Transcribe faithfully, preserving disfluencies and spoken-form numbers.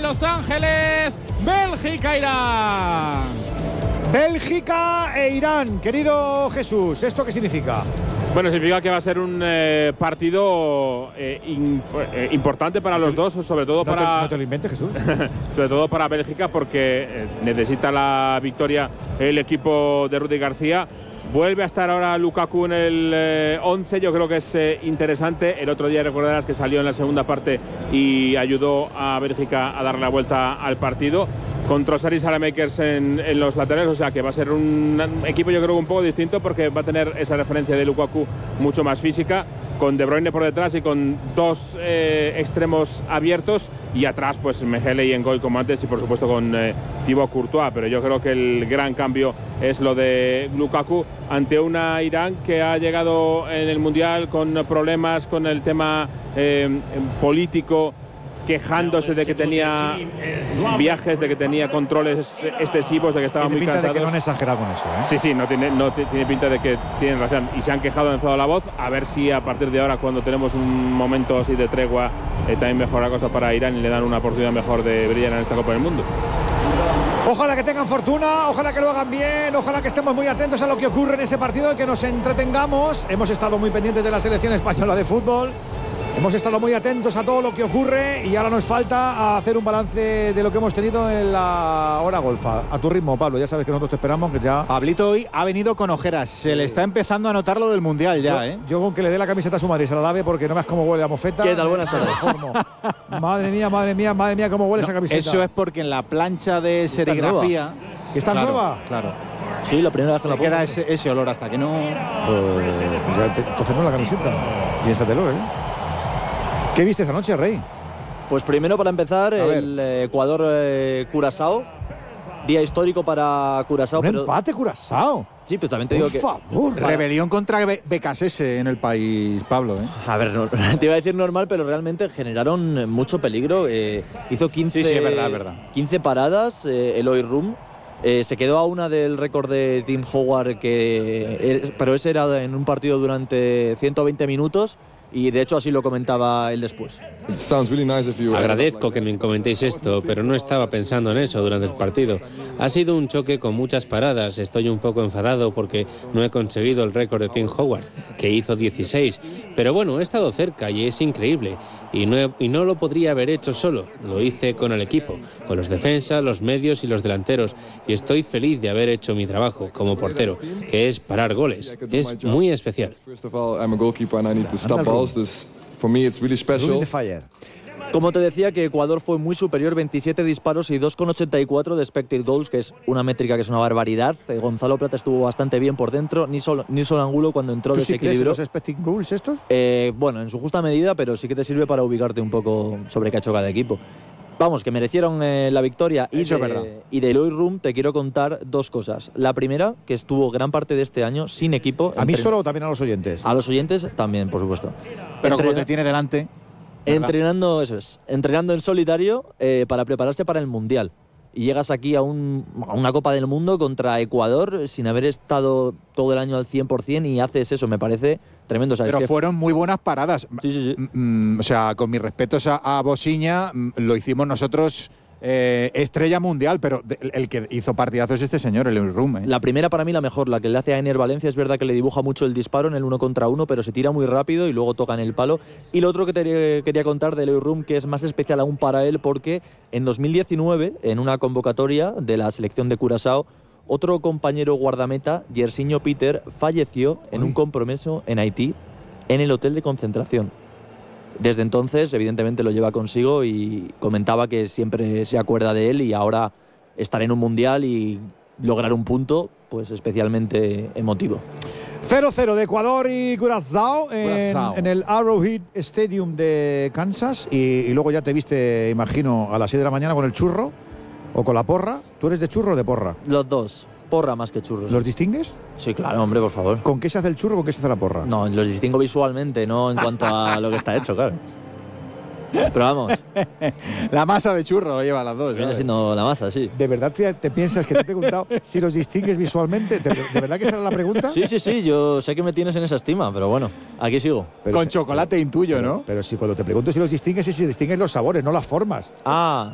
Los Ángeles. Bélgica-Irán. Bélgica e Irán, querido Jesús, ¿esto qué significa? Bueno, significa que va a ser un eh, partido eh, in, eh, importante para los dos, sobre todo no para… Te, no te lo inventes, Jesús. sobre todo para Bélgica, porque eh, necesita la victoria el equipo de Rudy García. Vuelve a estar ahora Lukaku en el eh, once, yo creo que es eh, interesante. El otro día recordarás que salió en la segunda parte y ayudó a Bélgica a darle la vuelta al partido. Con Trossard y Salamakers en, en los laterales, o sea que va a ser un equipo yo creo un poco distinto porque va a tener esa referencia de Lukaku mucho más física, con De Bruyne por detrás y con dos eh, extremos abiertos y atrás pues Mejele y Ngoy como antes y por supuesto con eh, Thibaut Courtois, pero yo creo que el gran cambio es lo de Lukaku ante una Irán que ha llegado en el Mundial con problemas con el tema eh, político, quejándose de que tenía viajes, de que tenía controles excesivos, de que estaba muy cansados. Tiene pinta de que no han exagerado con eso, ¿eh? Sí, sí, no tiene, no tiene pinta de que tienen razón. Y se han quejado, han alzado la voz. A ver si a partir de ahora, cuando tenemos un momento así de tregua, eh, también mejora la cosa para Irán y le dan una oportunidad mejor de brillar en esta Copa del Mundo. Ojalá que tengan fortuna, ojalá que lo hagan bien, ojalá que estemos muy atentos a lo que ocurre en ese partido y que nos entretengamos. Hemos estado muy pendientes de la selección española de fútbol. Hemos estado muy atentos a todo lo que ocurre y ahora nos falta hacer un balance de lo que hemos tenido en la hora golfa. A tu ritmo, Pablo, ya sabes que nosotros te esperamos, que ya… Pablito hoy ha venido con ojeras, se le está empezando a notar lo del Mundial ya, yo, ¿eh? Yo con que le dé la camiseta a su madre y se la lave porque no veas cómo huele a mofeta. ¿Qué tal? Buenas tardes. Madre mía, madre mía, madre mía, cómo huele no, esa camiseta. Eso es porque en la plancha de serigrafía… ¿Está claro, nueva? Claro. Sí, la primera vez que la pongo. Queda ese, ese olor hasta que no… Pues, ya te, entonces no la camiseta. Piénsatelo, ¿eh? ¿Qué viste esta noche, Rey? Pues primero, para empezar, el eh, Ecuador-Curazao. Eh, Día histórico para Curazao. Un pero… empate, Curazao. Sí, pero también te Por digo que… favor. Rebelión contra Be Becasese en el país, Pablo, ¿eh? A ver, no, te iba a decir normal, pero realmente generaron mucho peligro. Eh, hizo quince, sí, sí, es verdad, es verdad. quince paradas, eh, Eloy Rum. Eh, se quedó a una del récord de Tim Howard, que, eh, pero ese era en un partido durante ciento veinte minutos. Y de hecho así lo comentaba él después. Agradezco que me comentéis esto, pero no estaba pensando en eso durante el partido. Ha sido un choque con muchas paradas. Estoy un poco enfadado porque no he conseguido el récord de Tim Howard, que hizo dieciséis. Pero bueno, he estado cerca y es increíble. Y no, he, y no lo podría haber hecho solo. Lo hice con el equipo, con los defensas, los medios y los delanteros. Y estoy feliz de haber hecho mi trabajo como portero, que es parar goles. Es muy especial. Como te decía, que Ecuador fue muy superior, veintisiete disparos y dos coma ochenta y cuatro de expected goals, que es una métrica que es una barbaridad. Eh, Gonzalo Plata estuvo bastante bien por dentro, ni solo ni solo Angulo cuando entró desequilibró. ¿Los expected goals estos? Eh, bueno, en su justa medida, pero sí que te sirve para ubicarte un poco sobre qué ha hecho cada equipo. Vamos, que merecieron eh, la victoria. Y Eso de, es verdad. Y de Eloy Rum te quiero contar dos cosas. La primera, que estuvo gran parte de este año sin equipo. ¿A mí solo o también a los oyentes? A los oyentes también, por supuesto. Pero Entrena como te tiene delante… Entrenando, eso es, entrenando en solitario eh, para prepararse para el Mundial. Y llegas aquí a, un, a una Copa del Mundo contra Ecuador sin haber estado todo el año al cien por cien y haces eso, me parece tremendo. O sea, Pero es que fueron muy buenas paradas. Sí, sí, sí. Mm, o sea, con mis respetos a, a Bosiña, mm, lo hicimos nosotros eh, estrella mundial, pero de, el que hizo partidazos es este señor, el Rum. ¿eh? La primera para mí la mejor, la que le hace a Ener Valencia. Es verdad que le dibuja mucho el disparo en el uno contra uno, pero se tira muy rápido y luego toca en el palo. Y lo otro que te quería contar de Eloy Rum, que es más especial aún para él, porque en dos mil diecinueve, en una convocatoria de la selección de Curazao, otro compañero guardameta, Yersinho Peter, falleció en Uy. un compromiso en Haití, en el hotel de concentración. Desde entonces, evidentemente, lo lleva consigo y comentaba que siempre se acuerda de él y ahora estar en un mundial y lograr un punto, pues especialmente emotivo. cero cero de Ecuador y Curazao en, Curazao. en el Arrowhead Stadium de Kansas. Y, y luego ya te viste, imagino, a las seis de la mañana con el churro o con la porra. ¿Tú eres de churro o de porra? Los dos. Porra más que churros. ¿Los distingues? Sí, claro, hombre, por favor. ¿Con qué se hace el churro o con qué se hace la porra? No, los distingo visualmente, no en cuanto a lo que está hecho, claro. Pero vamos, La masa de churro lleva las dos. viene ¿sabes? siendo la masa, sí. ¿De verdad te, te piensas que te he preguntado si los distingues visualmente? ¿De, de verdad que esa era la pregunta? Sí, sí, sí, yo sé que me tienes en esa estima, pero bueno, aquí sigo. Pero Con se- chocolate intuyo, pero, ¿no? Pero si cuando te pregunto si los distingues es si distingues los sabores, no las formas. Ah,